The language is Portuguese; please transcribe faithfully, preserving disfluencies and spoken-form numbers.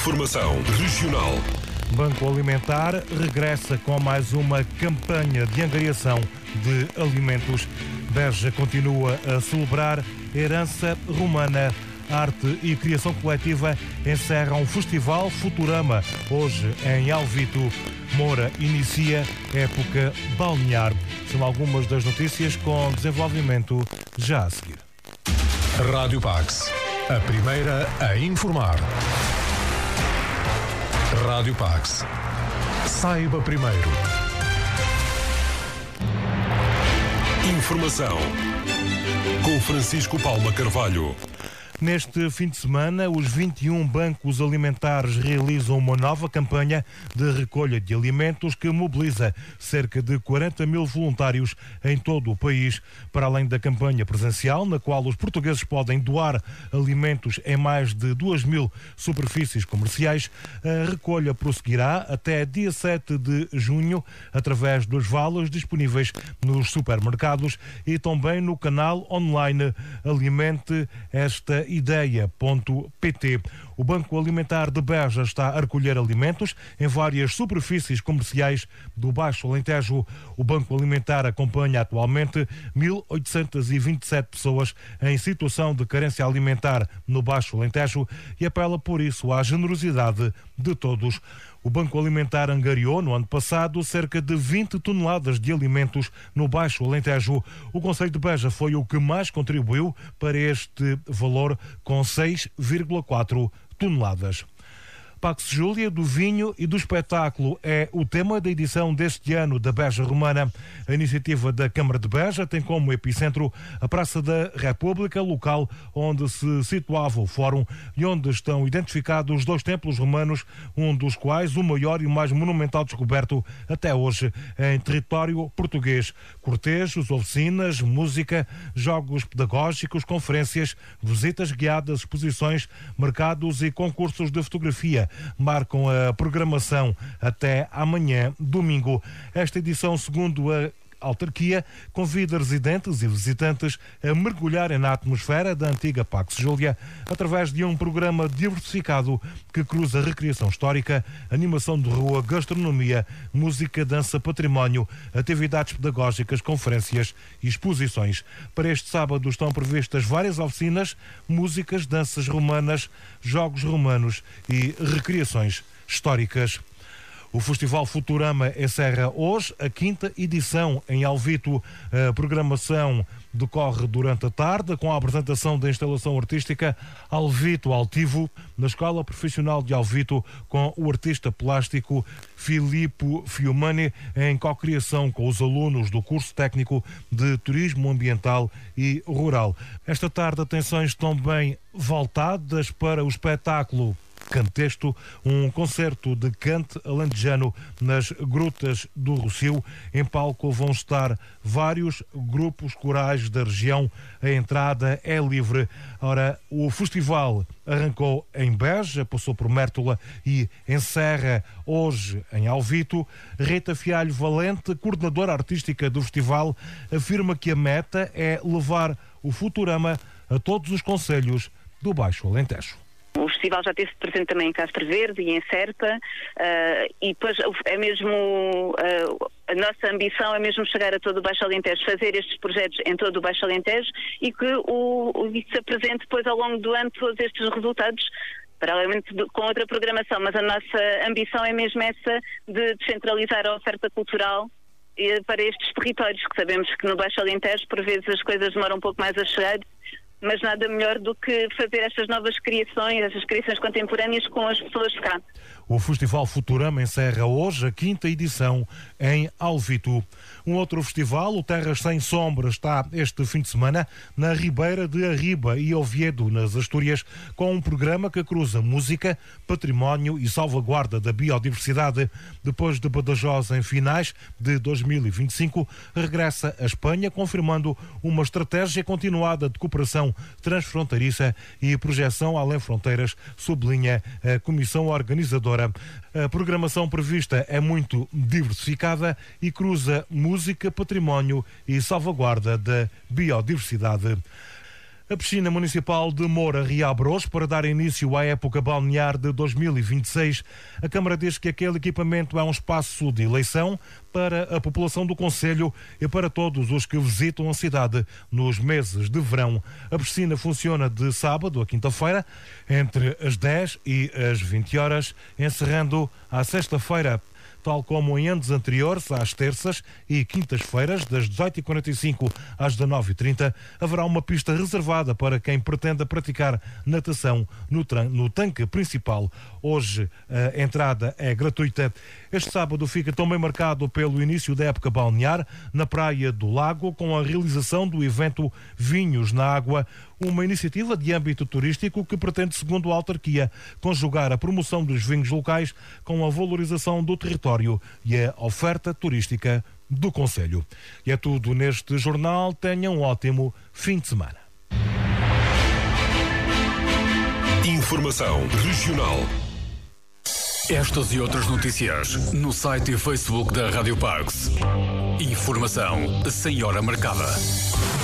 Informação regional. Banco Alimentar regressa com mais uma campanha de angariação de alimentos. Beja continua a celebrar herança romana. Arte e criação coletiva encerram o Festival Futurama, hoje em Alvito. Moura inicia época balnear. São algumas das notícias com desenvolvimento já a seguir. Rádio Pax, a primeira a informar. Rádio Pax. Saiba primeiro. Informação com Francisco Palma Carvalho. Neste fim de semana, os vinte e um bancos alimentares realizam uma nova campanha de recolha de alimentos que mobiliza cerca de quarenta mil voluntários em todo o país. Para além da campanha presencial, na qual os portugueses podem doar alimentos em mais de duas mil superfícies comerciais, a recolha prosseguirá até dia sete de junho, através dos vales disponíveis nos supermercados e também no canal online Alimente Esta ideia ponto pt. O Banco Alimentar de Beja está a recolher alimentos em várias superfícies comerciais do Baixo Alentejo. O Banco Alimentar acompanha atualmente mil oitocentas e vinte e sete pessoas em situação de carência alimentar no Baixo Alentejo e apela por isso à generosidade de todos. O Banco Alimentar angariou no ano passado cerca de vinte toneladas de alimentos no Baixo Alentejo. O Concelho de Beja foi o que mais contribuiu para este valor, com seis vírgula quatro toneladas. Pax Júlia, do vinho e do espetáculo é o tema da edição deste ano da Beja Romana. A iniciativa da Câmara de Beja tem como epicentro a Praça da República, local onde se situava o fórum e onde estão identificados dois templos romanos, um dos quais o maior e mais monumental descoberto até hoje em território português. Cortejos, oficinas, música, jogos pedagógicos, conferências, visitas guiadas, exposições, mercados e concursos de fotografia marcam a programação até amanhã, domingo. Esta edição, segundo a autarquia, convida residentes e visitantes a mergulharem na atmosfera da antiga Pax Júlia através de um programa diversificado que cruza recreação histórica, animação de rua, gastronomia, música, dança, património, atividades pedagógicas, conferências e exposições. Para este sábado estão previstas várias oficinas, músicas, danças romanas, jogos romanos e recriações históricas. O Festival Futurama encerra hoje a quinta edição em Alvito. A programação decorre durante a tarde com a apresentação da instalação artística Alvito Altivo na Escola Profissional de Alvito, com o artista plástico Filippo Fiumani em cocriação com os alunos do curso técnico de Turismo Ambiental e Rural. Esta tarde atenções também voltadas para o espetáculo Cantexto, um concerto de cante alentejano nas Grutas do Rossio. Em palco vão estar vários grupos corais da região. A entrada é livre. Ora, o festival arrancou em Beja, passou por Mértola e encerra hoje em Alvito. Rita Fialho Valente, coordenadora artística do festival, afirma que a meta é levar o Futurama a todos os concelhos do Baixo Alentejo. O festival já esteve presente também em Castro Verde e em Serpa, uh, e depois é mesmo, uh, a nossa ambição é mesmo chegar a todo o Baixo Alentejo, fazer estes projetos em todo o Baixo Alentejo e que o, o, se apresente depois ao longo do ano todos estes resultados, paralelamente com outra programação, mas a nossa ambição é mesmo essa de descentralizar a oferta cultural para estes territórios, que sabemos que no Baixo Alentejo por vezes as coisas demoram um pouco mais a chegar, mas nada melhor do que fazer estas novas criações, estas criações contemporâneas com as pessoas de cá. O Festival Futurama encerra hoje a quinta edição em Alvito. Um outro festival, o Terras Sem Sombra, está este fim de semana na Ribeira de Arriba e Oviedo, nas Astúrias, com um programa que cruza música, património e salvaguarda da biodiversidade. Depois de Badajoz em finais de dois mil e vinte e cinco, regressa à Espanha, confirmando uma estratégia continuada de cooperação transfronteiriça e projeção além fronteiras, sublinha a comissão organizadora. A programação prevista é muito diversificada e cruza música, património e salvaguarda da biodiversidade. A piscina municipal de Moura reabre hoje para dar início à época balnear de dois mil e vinte e seis. A Câmara diz que aquele equipamento é um espaço de eleição para a população do concelho e para todos os que visitam a cidade nos meses de verão. A piscina funciona de sábado a quinta-feira, entre as dez e as vinte horas, encerrando à sexta-feira. Tal como em anos anteriores, às terças e quintas-feiras, das dezoito e quarenta e cinco às dezanove e trinta, haverá uma pista reservada para quem pretenda praticar natação no, no tanque principal. Hoje a entrada é gratuita. Este sábado fica também marcado pelo início da época balnear na Praia do Lago, com a realização do evento Vinhos na Água, uma iniciativa de âmbito turístico que pretende, segundo a autarquia, conjugar a promoção dos vinhos locais com a valorização do território e a oferta turística do concelho. E é tudo neste jornal. Tenham um ótimo fim de semana. Informação regional. Estas e outras notícias no site e Facebook da Rádio Parks. Informação sem hora marcada.